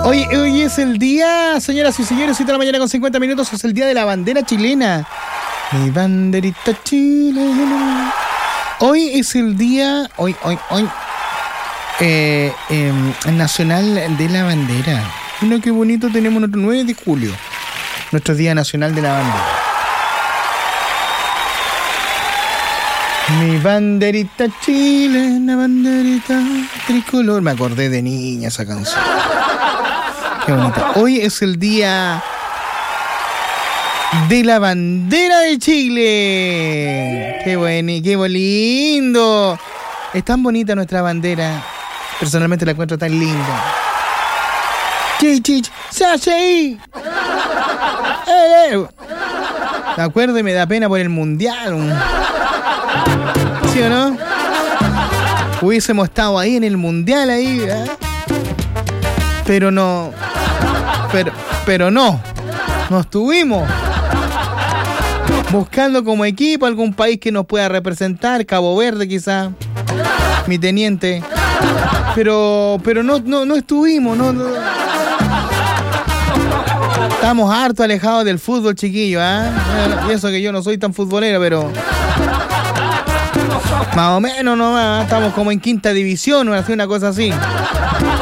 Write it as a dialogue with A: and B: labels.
A: Hoy es el día, señoras y señores, 7 de la mañana con 50 minutos, es el día de la bandera chilena. Mi banderita chilena. Hoy es el día, nacional de la bandera. Mira qué bonito, tenemos nuestro 9 de julio, nuestro día nacional de la bandera. Mi banderita chilena, banderita tricolor. Me acordé de niña esa canción. Qué bonita. Hoy es el día de la bandera de Chile. Qué bueno, qué lindo. Es tan bonita nuestra bandera. Personalmente la encuentro tan linda. Chich, ¡Sashi! Me acuerdo y me da pena por el mundial. ¿Sí o no? Hubiésemos estado ahí en el mundial ahí, ¿eh? Pero no. Pero no estuvimos buscando como equipo algún país que nos pueda representar, Cabo Verde quizá, mi teniente, pero no estuvimos, no. Estamos harto alejados del fútbol, chiquillo, ¿eh? Y eso que yo no soy tan futbolero, pero más o menos nomás, estamos como en quinta división o una cosa así.